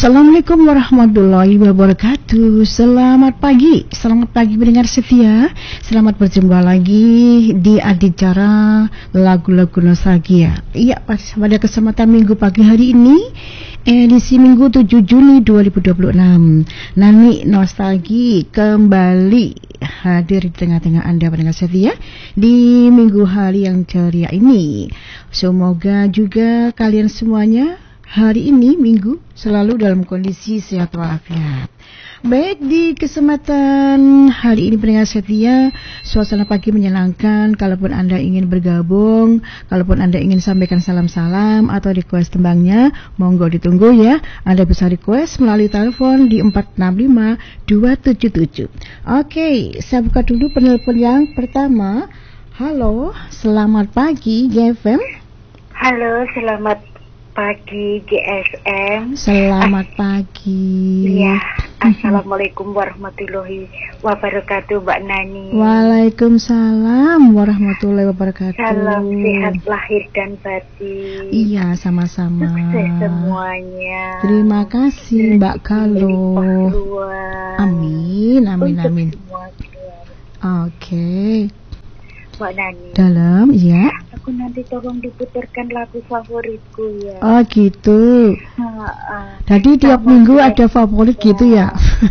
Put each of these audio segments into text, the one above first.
Assalamualaikum warahmatullahi wabarakatuh. Selamat pagi pendengar setia. Selamat berjumpa lagi di adicara lagu-lagu nostalgia. Iya, pada kesempatan minggu pagi hari ini, edisi Minggu 7 Juni 2026. Nani Nostalgi kembali hadir di tengah-tengah Anda pendengar setia di minggu hari yang ceria ini. Semoga juga kalian semuanya hari ini Minggu selalu dalam kondisi sehat walafiat. Baik, di kesempatan hari ini pendengar setia, suasana pagi menyenangkan. Kalaupun Anda ingin bergabung, kalaupun Anda ingin sampaikan salam-salam atau request tembangnya, monggo ditunggu ya. Anda bisa request melalui telepon di 465277. Oke, saya buka dulu penelpon yang pertama. Halo, selamat pagi GFM. Halo, selamat pagi GSM. Selamat pagi. Ya, assalamualaikum warahmatullahi wabarakatuh, Mbak Nani. Waalaikumsalam warahmatullahi wabarakatuh. Salam sehat lahir dan batin. Iya, sama-sama. Sukses semuanya. Terima kasih Mbak Kalo. Amin, amin, untuk amin. Semua Oke. Mbak Nani. Dalam, ya. Aku nanti tolong diputarkan lagu favoritku ya. Oh gitu. Jadi tiap minggu ada favorit gitu ya.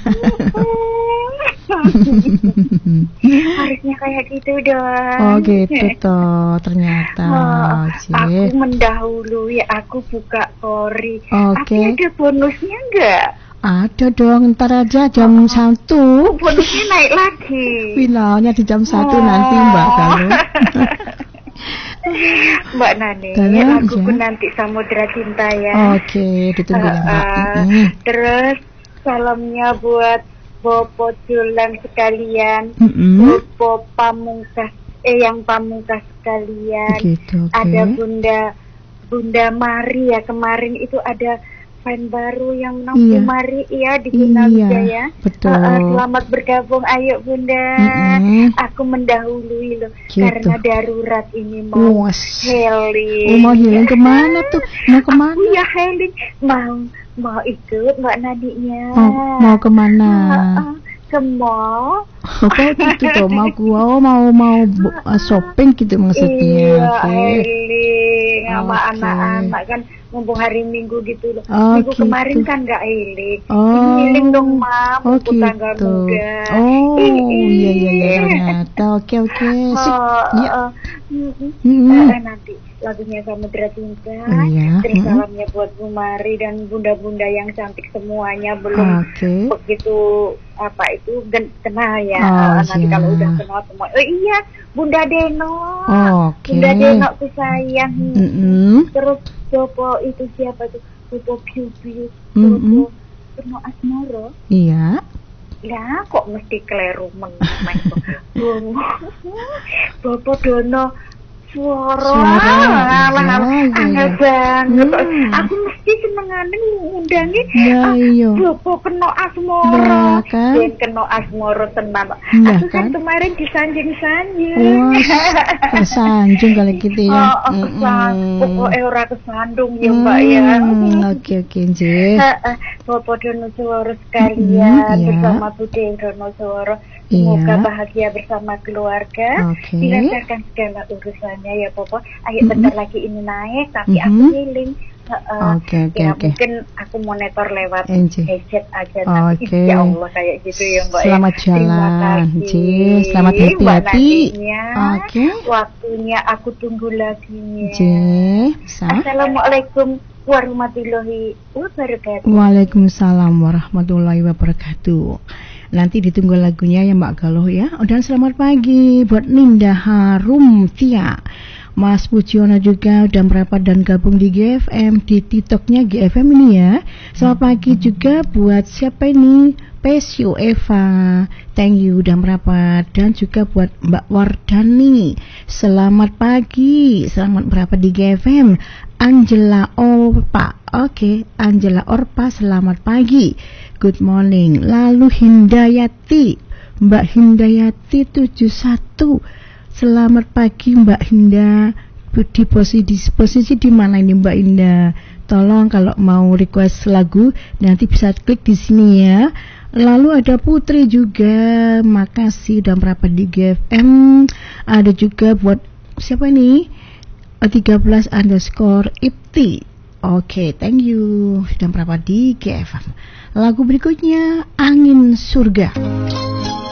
Harusnya kayak gitu dong. Oh gitu toh ternyata. Aku mendahului, aku buka Kori. Oke. Tapi ada bonusnya enggak? Ada dong, ntar aja jam 1. Bonusnya naik lagi. Finalnya di jam 1 nanti Mbak Kalo. Mbak Nani, Dalam, laguku ya. nanti Samudra Cinta ya. Oke, ditunggu ya Mbak. Terus salamnya buat Bopo Julan sekalian, Bopo Pamungkas, yang Pamungkas sekalian. Gitu, okay. Ada Bunda Mari ya, kemarin itu ada fan baru yang namanya Mari ya di Gunawidaya. Betul. Selamat bergabung, ayo Bunda. Aku mendahului loh, gitu. karena darurat ini mau healing. Mau healing kemana tuh? Mau kemana? Aku ya healing, mau ikut Mbak Nadinya. Mau kemana? Ke mall. Apa gitu tuh? Mau shopping gitu maksudnya? Iya, healing sama anak-anak kan. Mumpung hari Minggu gitu loh. Minggu gitu. Kemarin kan gak healing. Healing dong Ma, mumpung tanggal muda. Iya ternyata. Oke. Nanti lagunya Samudra Cinta. Terus salamnya buat Bu Mari dan bunda-bunda yang cantik semuanya. Belum begitu apa itu kenal ya. Nanti kalau udah kenal semua. Iya, Bunda Deno. Bunda Deno ku sayang. Terus Bopo itu siapa tuh? Bopo Piu-Piu, Bopo Peno Asmoro. Iya. Ya, kok mesti keliru meneng kok. Bopo Dono Suara angel banget. Aku mesti senengane ngundangin Bopo Peno Asmoro. Ben Keno Asmoro tenan. Aku kan kemarin disanjing-sanjing. Kesanjung kali gitu ya. Pokoknya ora kesandung ya Mbak ya. Oke nggih. Bopo Dono Suara sekalian bersama Bude Dono Suara. Semoga bahagia bersama keluarga, dilancarkan segala urusannya ya Popo. Ayo bentar lagi ini naik, tapi aku healing. Mungkin aku monitor lewat gadget aja nanti. Ya Allah kayak gitu ya Mbak. Selamat jalan, selamat hati-hati. Waktunya aku tunggu lagi. Assalamualaikum warahmatullahi wabarakatuh. Waalaikumsalam warahmatullahi wabarakatuh. Nanti ditunggu lagunya ya Mbak Galuh ya. Dan selamat pagi buat Ninda Harum Tia, Mas Pujiono juga udah merapat dan gabung di GFM, di TikToknya GFM ini ya. Selamat pagi juga buat siapa ini? Pesio Eva, thank you udah merapat. Dan juga buat Mbak Wardani, selamat pagi, selamat merapat di GFM. Angela Orpa, Angela Orpa, selamat pagi, good morning. Lalu Hindayati, Mbak Hindayati 71, selamat pagi Mbak Hinda. Di posisi di mana ini Mbak Indah? Tolong kalau mau request lagu nanti bisa klik di sini ya. Lalu ada Putri juga, makasih udah merapat di GFM. Ada juga buat siapa ini? 13_IPTI. Oke, thank you sudah merapat di GFM. Lagu berikutnya Angin Surga.